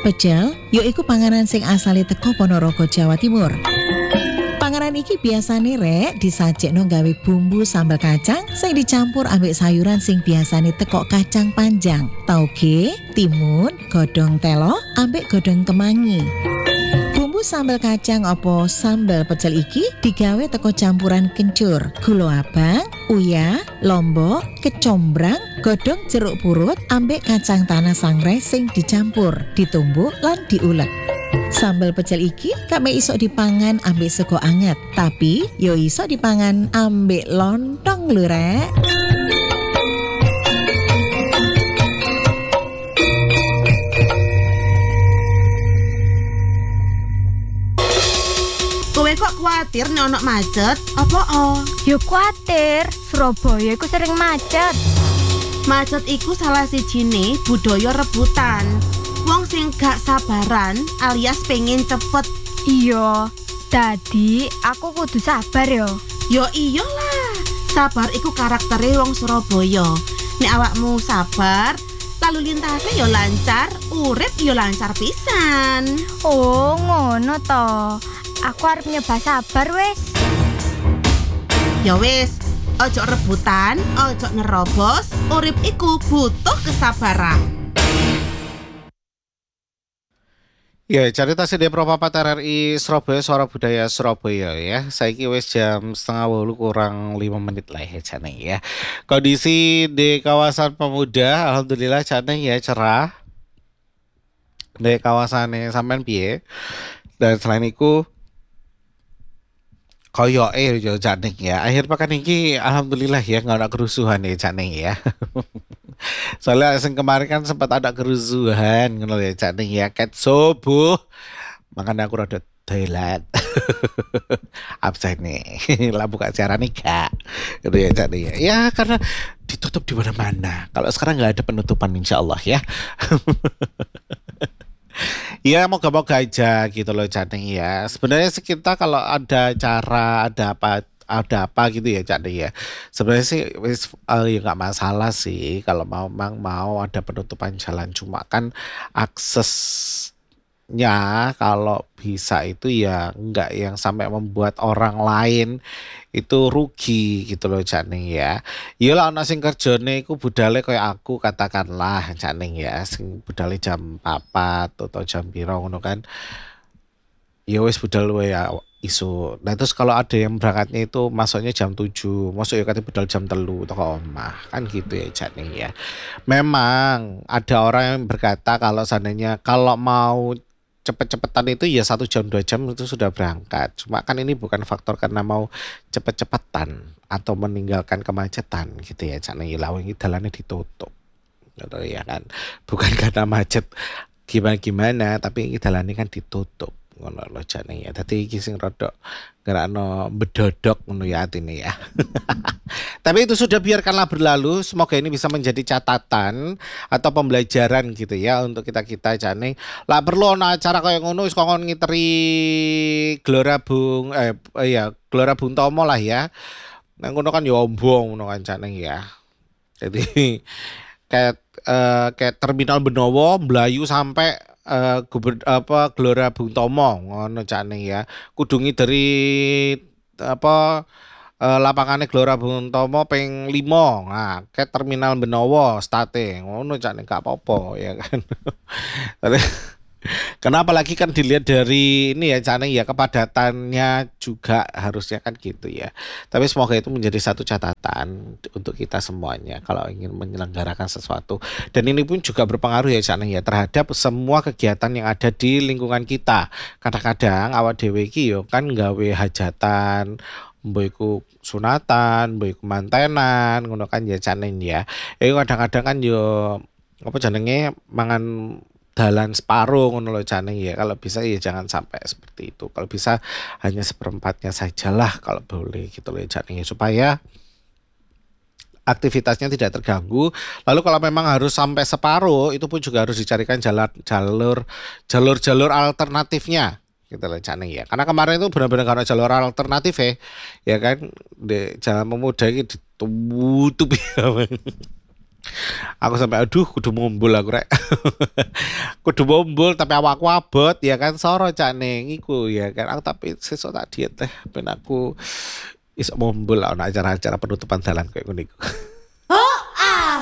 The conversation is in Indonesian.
Pecel yaiku panganan sing asale teko Ponorogo, Jawa Timur. Panganan iki biasane rek disajekno gawe bumbu sambal kacang sing dicampur ambek sayuran sing biasane teko kacang panjang, tauge, timun, godhong telo, ambek godhong kemangi. Bumbu sambal kacang apa sambal pecel iki digawe teko campuran kencur, gula abang, uyah, lombok, kecombrang, godhong jeruk purut, ambek kacang tanah sangrai sing dicampur, ditumbuk lan diulek. Sambal pecel iki kame iso dipangan ambek sego anget, tapi yo iso dipangan ambek lontong lho rek. Kowe kok kuatir nek ono macet? Apa Yo kuatir, Surabaya iku sering macet. Macet iku salah sijine budaya rebutan. Wong sing gak sabaran alias pengen cepet. Iya, dadi aku kudu sabar yo. Yo iyalah, sabar iku karaktere wong Surabaya. Nek awakmu sabar, lalu lintasnya yo lancar, urip yo lancar pisan. Oh, ngono to. Aku arep nyoba sabar wis. Ya wis, ojo rebutan, ojo nerobos, urip iku butuh kesabaran. Ya, cerita sedih Propapat RRI Surabaya, Suara Budaya Surabaya ya. Saiki wis jam 7:30 kurang 5 menit lah ya jane ya. Kondisi di kawasan Pemuda alhamdulillah jane ya cerah. Di kawasannya sampean piye? Dan selain itu koyoke yo jane ya. Akhir pekan iki alhamdulillah ya nggak ada kerusuhan ya jane ya. Soalnya sing kemarin kan sempat ada kerusuhan ngono ya Cak Ning ya ket subuh. Makanya aku rada toilet. Absen nih. Lah buka siaran nih Kak. Gitu ya Cak Ning ya. Ya karena ditutup di mana-mana. Kalau sekarang nggak ada penutupan insyaallah ya. Ya moga-moga aja gitu loh Cak Ning ya. Sebenarnya sih kita kalau ada acara ada apa gitu ya Cak Ning ya. Sebenarnya sih ya nggak masalah sih kalau memang mau ada penutupan jalan, cuma kan aksesnya kalau bisa itu ya nggak yang sampai membuat orang lain itu rugi gitu loh Cak Ning ya. Ya lah ana sing kerjane iku budale kayak aku katakanlah Cak Ning ya, sing budale jam 4 atau jam piro ngono kan. Ya wis budal wae ya isu. Nah terus kalau ada yang berangkatnya itu masuknya jam 7, masuk ya katanya budal jam 3 toko omah. Kan gitu ya Cak Ning ya. Memang ada orang yang berkata kalau seandainya kalau mau cepet-cepetan itu ya 1 jam 2 jam itu sudah berangkat. Cuma kan ini bukan faktor karena mau cepet-cepetan atau meninggalkan kemacetan gitu ya Cak Ning. Lah ini dalannya ditutup. Gitu ya kan. Bukan karena macet gimana-gimana tapi ini dalannya kan ditutup. Ngono lho Cak Ning ya. Dadi iki sing rada gerakno bedodok ngono ya atine ya. Tapi itu sudah biarkanlah berlalu. Semoga ini bisa menjadi catatan atau pembelajaran gitu ya untuk kita-kita Cak Ning. Lah perlu ana acara kaya ngono wis kongkon ngiteri Gelora Bung Tomo lah ya. Nang ngono kan ya ombong ngono kan Cak Ning ya. Jadi kayak terminal Benowo mlayu sampai Gelora Bung Tomo ngono Cak Ning ya. Kudungi dari lapangannya Gelora Bung Tomo ping 5. Nah, ke terminal Benowo state ngono Cak Ning gak apa-apa ya kan. Kenapa lagi kan dilihat dari ini ya Cak Ning ya, kepadatannya juga harusnya kan gitu ya. Tapi semoga itu menjadi satu catatan untuk kita semuanya kalau ingin menyelenggarakan sesuatu. Dan ini pun juga berpengaruh ya Cak Ning ya terhadap semua kegiatan yang ada di lingkungan kita. Kadang-kadang awak dhewe iki yo kan gawe hajatan, mbok iku sunatan, mbok iku mantenan, ngono kan ya Cak Ning ya. Kadang-kadang kan yo apa jenenge mangan dalan separuh ngono lho Cak Ning ya. Kalau bisa ya jangan sampai seperti itu. Kalau bisa hanya seperempatnya sajalah kalau boleh gitu loh Cak Ning ya, supaya aktivitasnya tidak terganggu. Lalu kalau memang harus sampai separuh itu pun juga harus dicarikan jalur alternatifnya gitu loh Cak Ning ya. Karena kemarin itu benar-benar karena jalur alternatif ya kan di Jalan Pemuda ini ditutup ya. Aku sampai aduh kudu mumbul aku rek. Kudu mumbul tapi awakku abot ya kan soro cak ning iku ya kan. Aku tapi sesuk tak diet teh ben aku iso mumbul ana acara-acara penutupan dalan kayak ngono iku.